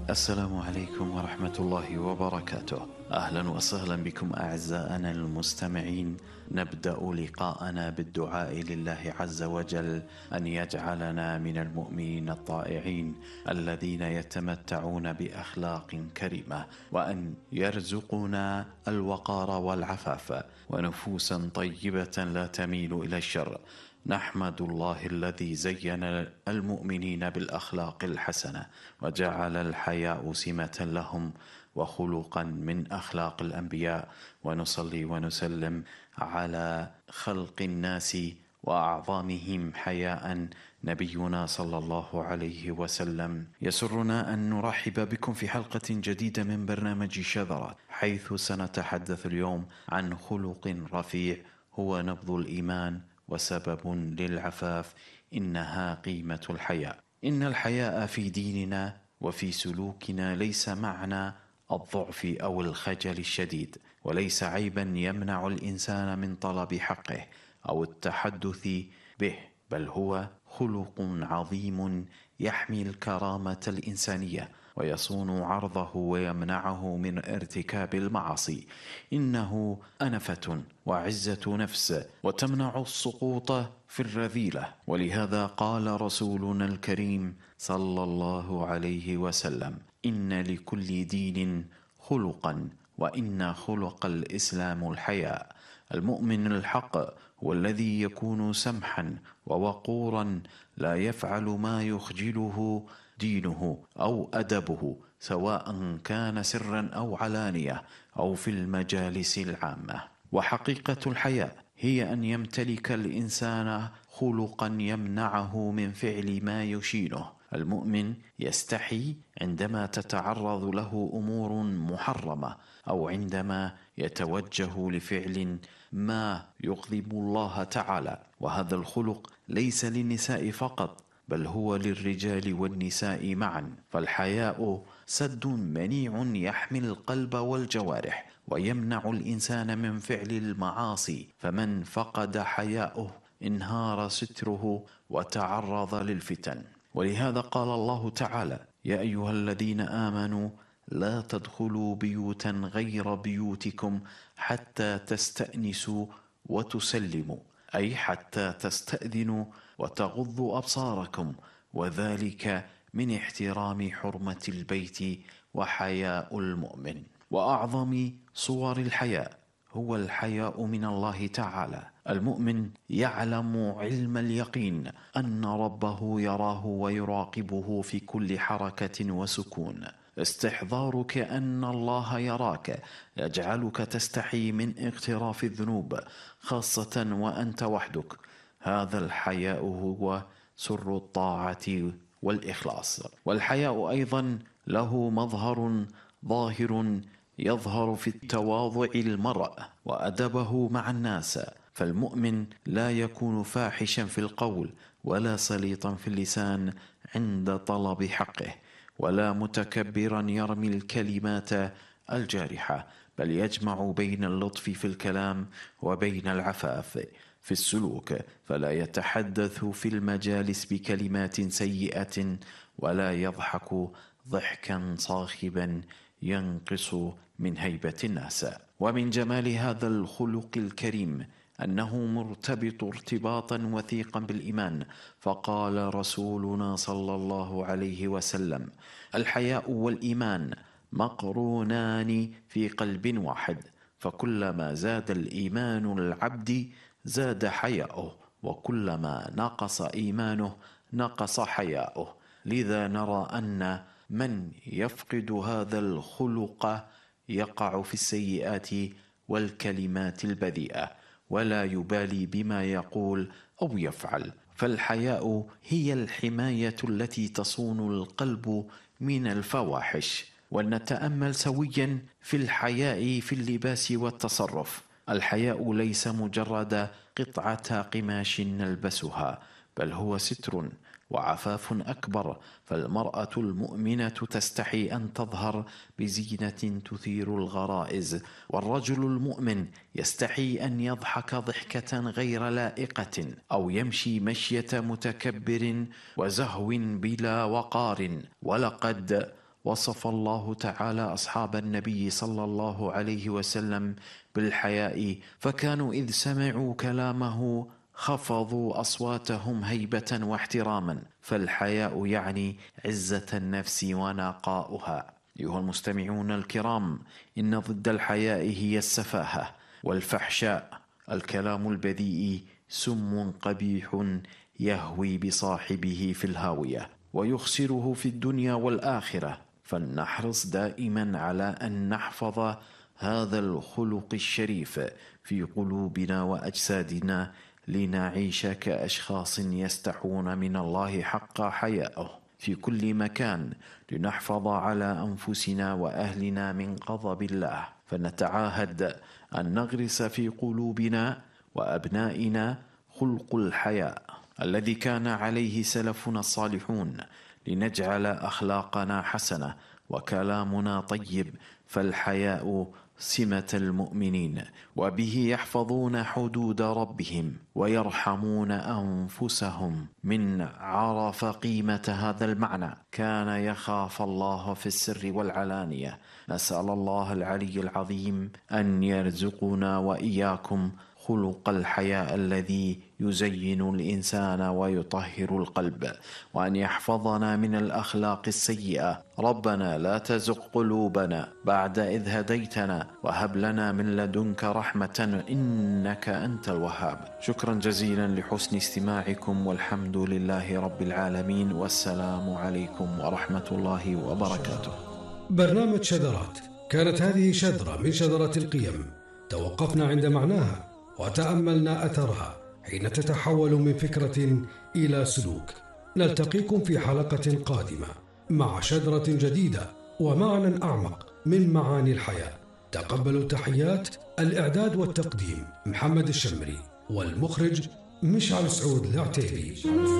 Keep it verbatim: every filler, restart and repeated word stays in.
السلام عليكم ورحمة الله وبركاته. أهلا وسهلا بكم أعزائنا المستمعين. نبدأ لقاءنا بالدعاء لله عز وجل أن يجعلنا من المؤمنين الطائعين الذين يتمتعون بأخلاق كريمة، وأن يرزقنا الوقار والعفاف ونفوسا طيبة لا تميل إلى الشر. نحمد الله الذي زين المؤمنين بالأخلاق الحسنة وجعل الحياء سمة لهم وخلقا من أخلاق الأنبياء، ونصلي ونسلم على خلق الناس وأعظمهم حياء نبينا صلى الله عليه وسلم. يسرنا أن نرحب بكم في حلقة جديدة من برنامج شذرات، حيث سنتحدث اليوم عن خلق رفيع هو نبض الإيمان وسبب للعفاف، إنها قيمة الحياء. إن الحياء في ديننا وفي سلوكنا ليس معنى الضعف أو الخجل الشديد، وليس عيبا يمنع الإنسان من طلب حقه أو التحدث به، بل هو خلق عظيم يحمي الكرامة الإنسانية ويصون عرضه ويمنعه من ارتكاب المعاصي. إنه أنفة وعزة نفس وتمنع السقوط في الرذيلة، ولهذا قال رسولنا الكريم صلى الله عليه وسلم: إن لكل دين خلقا وإن خلق الإسلام الحياء. المؤمن الحق هو الذي يكون سمحا ووقورا، لا يفعل ما يخجله دينه أو أدبه، سواء كان سرا أو علانية أو في المجالس العامة. وحقيقة الحياء هي أن يمتلك الإنسان خلقا يمنعه من فعل ما يشينه. المؤمن يستحي عندما تتعرض له أمور محرمة، أو عندما يتوجه لفعل ما يغضب الله تعالى. وهذا الخلق ليس للنساء فقط، بل هو للرجال والنساء معا، فالحياء سد منيع يحمي القلب والجوارح ويمنع الإنسان من فعل المعاصي، فمن فقد حياءه انهار ستره وتعرض للفتن. ولهذا قال الله تعالى: يا أيها الذين آمنوا لا تدخلوا بيوتا غير بيوتكم حتى تستأنسوا وتسلموا، أي حتى تستأذنوا وتغضوا أبصاركم، وذلك من احترام حرمة البيت وحياء المؤمن. وأعظم صور الحياء هو الحياء من الله تعالى. المؤمن يعلم علم اليقين أن ربه يراه ويراقبه في كل حركة وسكون. استحضارك أن الله يراك يجعلك تستحي من اقتراف الذنوب، خاصة وأنت وحدك. هذا الحياء هو سر الطاعة والإخلاص. والحياء أيضا له مظهر ظاهر يظهر في التواضع المرء وأدبه مع الناس، فالمؤمن لا يكون فاحشا في القول ولا سليطا في اللسان عند طلب حقه، ولا متكبرا يرمي الكلمات الجارحة، بل يجمع بين اللطف في الكلام وبين العفاف في السلوك، فلا يتحدث في المجالس بكلمات سيئة ولا يضحك ضحكا صاخبا ينقص من هيبة الناس. ومن جمال هذا الخلق الكريم أنه مرتبط ارتباطا وثيقا بالإيمان، فقال رسولنا صلى الله عليه وسلم: الحياء والإيمان مقرونان في قلب واحد، فكلما زاد الإيمان العبد زاد حياؤه، وكلما نقص إيمانه نقص حياؤه. لذا نرى أن من يفقد هذا الخلق يقع في السيئات والكلمات البذيئة، ولا يبالي بما يقول أو يفعل. فالحياء هي الحماية التي تصون القلب من الفواحش. ولنتأمل سويا في الحياء في اللباس والتصرف. الحياء ليس مجرد قطعة قماش نلبسها، بل هو ستر وعفاف أكبر. فالمرأة المؤمنة تستحي أن تظهر بزينة تثير الغرائز، والرجل المؤمن يستحي أن يضحك ضحكة غير لائقة أو يمشي مشية متكبر وزهو بلا وقار. ولقد وصف الله تعالى أصحاب النبي صلى الله عليه وسلم بالحياء، فكانوا إذ سمعوا كلامه خفضوا أصواتهم هيبة واحتراما، فالحياء يعني عزة النفس ونقاؤها. أيها المستمعون الكرام، إن ضد الحياء هي السفاهة والفحشاء. الكلام البذيء سم قبيح يهوي بصاحبه في الهاوية ويخسره في الدنيا والآخرة، فلنحرص دائما على أن نحفظ هذا الخلق الشريف في قلوبنا وأجسادنا، لنعيش كأشخاص يستحون من الله حق حياءه في كل مكان، لنحفظ على أنفسنا وأهلنا من غضب الله. فنتعاهد أن نغرس في قلوبنا وأبنائنا خلق الحياء الذي كان عليه سلفنا الصالحون، لنجعل أخلاقنا حسنة وكلامنا طيب، فالحياء سمة المؤمنين، وبه يحفظون حدود ربهم ويرحمون أنفسهم. من عرف قيمة هذا المعنى كان يخاف الله في السر والعلانية. نسأل الله العلي العظيم أن يرزقنا وإياكم خلق الحياء الذي يزين الإنسان ويطهر القلب، وأن يحفظنا من الأخلاق السيئة. ربنا لا تزغ قلوبنا بعد إذ هديتنا وهب لنا من لدنك رحمة إنك أنت الوهاب. شكرا جزيلا لحسن استماعكم، والحمد لله رب العالمين، والسلام عليكم ورحمة الله وبركاته. برنامج شذرات، كانت هذه شذرة من شذرات القيم، توقفنا عند معناها وتأملنا أثرها حين تتحول من فكرة إلى سلوك. نلتقيكم في حلقة قادمة مع شذرة جديدة ومعنى أعمق من معاني الحياة. تقبلوا تحيات الإعداد والتقديم محمد الشمري، والمخرج مشعل سعود العتيبي.